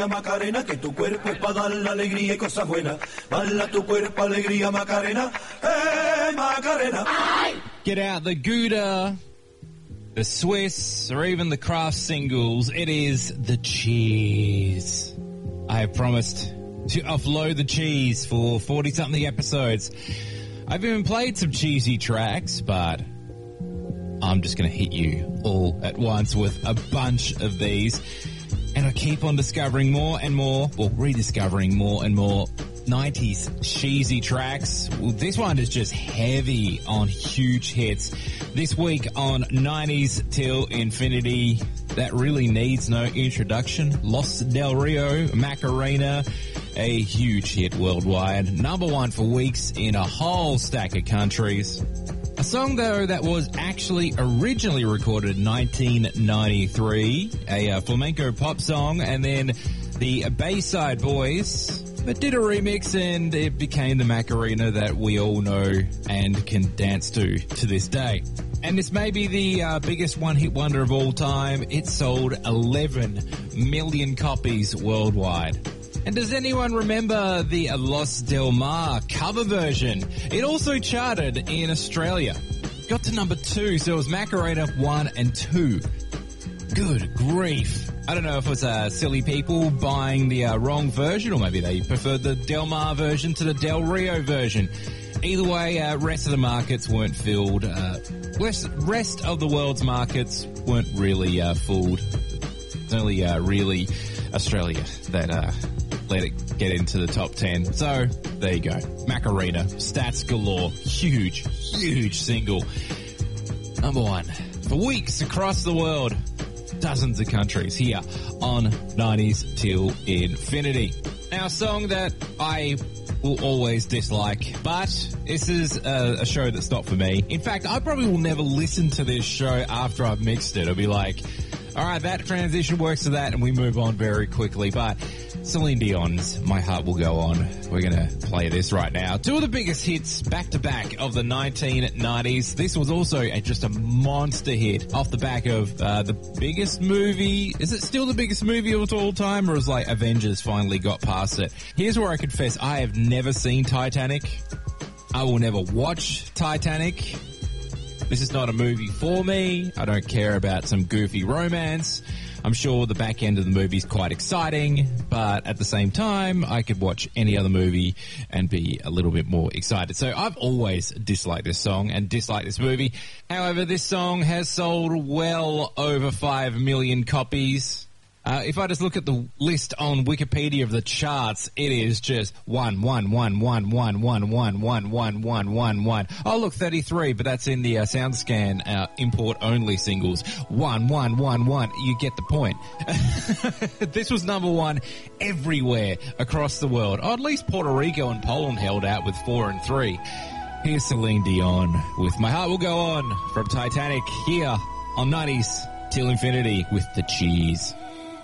Macarena, que tu cuerpo es para dar la alegría y cosas buenas. Bala tu cuerpo, alegría, Macarena. Macarena. Get out the Gouda, the Swiss, or even the Kraft singles. It is the cheese. I have promised to offload the cheese for 40-something episodes. I've even played some cheesy tracks, but I'm just going to hit you all at once with a bunch of these. And I keep on discovering more and more, or rediscovering more and more 90s cheesy tracks. Well, this one is just heavy on huge hits. This week on 90s Till Infinity, that really needs no introduction. Los Del Rio, Macarena, a huge hit worldwide. Number one for weeks in a whole stack of countries. A song, though, that was actually originally recorded in 1993, a flamenco pop song, and then the Bayside Boys that did a remix, and it became the Macarena that we all know and can dance to this day. And this may be the biggest one-hit wonder of all time. It sold 11 million copies worldwide. And does anyone remember the Los Del Mar cover version? It also charted in Australia. Got to number 2, so it was Macarena 1 and 2. Good grief. I don't know if it was silly people buying the wrong version, or maybe they preferred the Del Mar version to the Del Rio version. Either way, rest of the markets weren't filled. Rest of the world's markets weren't really fooled. It's only really Australia that let it get into the top 10. So, there you go. Macarena, stats galore, huge single. Number one for weeks across the world. Dozens of countries here on 90s Till Infinity. Now, a song that I will always dislike, but this is a show that's not for me. In fact, I probably will never listen to this show after I've mixed it. I'll be like, all right, that transition works to that, and we move on very quickly. But Celine Dion's My Heart Will Go On. We're going to play this right now. Two of the biggest hits back-to-back of the 1990s. This was also just a monster hit off the back of the biggest movie. Is it still the biggest movie of all time, or is like Avengers finally got past it? Here's where I confess I have never seen Titanic. I will never watch Titanic. This is not a movie for me. I don't care about some goofy romance. I'm sure the back end of the movie is quite exciting, but at the same time, I could watch any other movie and be a little bit more excited. So I've always disliked this song and disliked this movie. However, this song has sold well over 5 million copies. If I just look at the list on Wikipedia of the charts, it is just 1, 1, 1, 1, 1, 1, 1, 1, 1, 1, 1, 1. Oh, look, 33, but that's in the SoundScan import-only singles. 1, 1, 1, 1. You get the point. This was number one everywhere across the world. Oh, at least Puerto Rico and Poland held out with 4 and 3. Here's Celine Dion with My Heart Will Go On from Titanic here on 90s Till Infinity with the cheese.